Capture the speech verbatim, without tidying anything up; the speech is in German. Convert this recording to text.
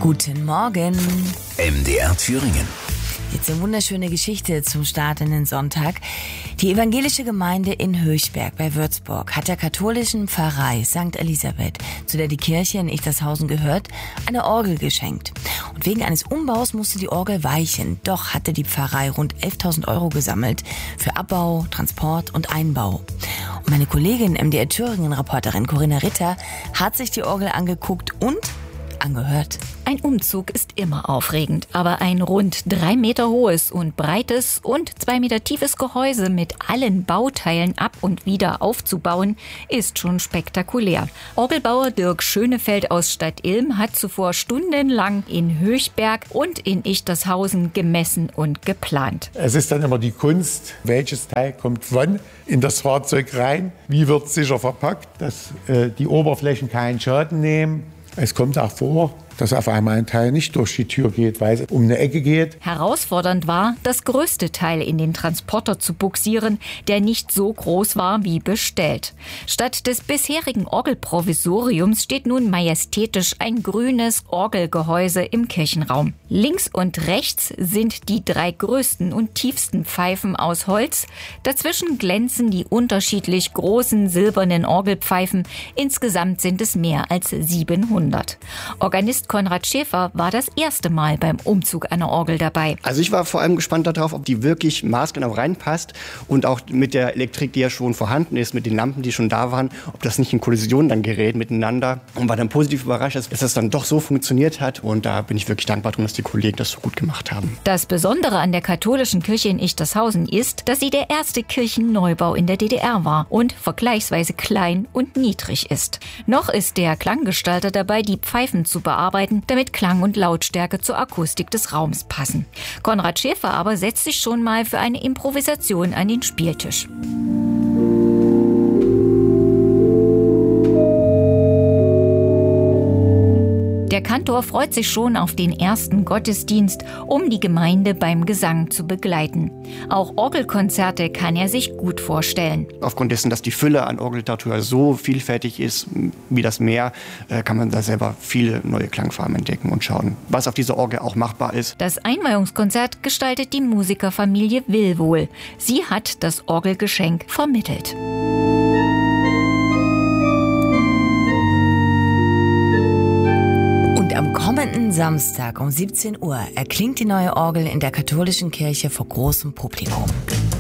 Guten Morgen. M D R Thüringen. Jetzt eine wunderschöne Geschichte zum Start in den Sonntag. Die evangelische Gemeinde in Höchberg bei Würzburg hat der katholischen Pfarrei Sankt Elisabeth, zu der die Kirche in Ichtershausen gehört, eine Orgel geschenkt. Und wegen eines Umbaus musste die Orgel weichen. Doch hatte die Pfarrei rund elftausend Euro gesammelt für Abbau, Transport und Einbau. Und meine Kollegin, M D R Thüringen-Reporterin Corinna Ritter, hat sich die Orgel angeguckt und angehört. Ein Umzug ist immer aufregend, aber ein rund drei Meter hohes und breites und zwei Meter tiefes Gehäuse mit allen Bauteilen ab und wieder aufzubauen, ist schon spektakulär. Orgelbauer Dirk Schönefeld aus Stadtilm hat zuvor stundenlang in Höchberg und in Ichtershausen gemessen und geplant. Es ist dann immer die Kunst, welches Teil kommt wann in das Fahrzeug rein, wie wird sicher verpackt, dass äh, die Oberflächen keinen Schaden nehmen. Es kommt auch vor, dass auf einmal ein Teil nicht durch die Tür geht, weil es um eine Ecke geht. Herausfordernd war, das größte Teil in den Transporter zu bugsieren, der nicht so groß war wie bestellt. Statt des bisherigen Orgelprovisoriums steht nun majestätisch ein grünes Orgelgehäuse im Kirchenraum. Links und rechts sind die drei größten und tiefsten Pfeifen aus Holz. Dazwischen glänzen die unterschiedlich großen silbernen Orgelpfeifen. Insgesamt sind es mehr als siebenhundert. Organist Konrad Schäfer war das erste Mal beim Umzug einer Orgel dabei. Also ich war vor allem gespannt darauf, ob die wirklich maßgenau reinpasst und auch mit der Elektrik, die ja schon vorhanden ist, mit den Lampen, die schon da waren, ob das nicht in Kollision dann gerät miteinander. Und war dann positiv überrascht, dass das dann doch so funktioniert hat. Und da bin ich wirklich dankbar drum, dass die Kollegen das so gut gemacht haben. Das Besondere an der katholischen Kirche in Ichtershausen ist, dass sie der erste Kirchenneubau in der D D R war und vergleichsweise klein und niedrig ist. Noch ist der Klanggestalter dabei, die Pfeifen zu bearbeiten, damit Klang und Lautstärke zur Akustik des Raums passen. Konrad Schäfer aber setzt sich schon mal für eine Improvisation an den Spieltisch. Der Kantor freut sich schon auf den ersten Gottesdienst, um die Gemeinde beim Gesang zu begleiten. Auch Orgelkonzerte kann er sich gut vorstellen. Aufgrund dessen, dass die Fülle an Orgelliteratur so vielfältig ist wie das Meer, kann man da selber viele neue Klangfarben entdecken und schauen, was auf dieser Orgel auch machbar ist. Das Einweihungskonzert gestaltet die Musikerfamilie Willwohl. Sie hat das Orgelgeschenk vermittelt. Am kommenden Samstag um siebzehn Uhr erklingt die neue Orgel in der katholischen Kirche vor großem Publikum.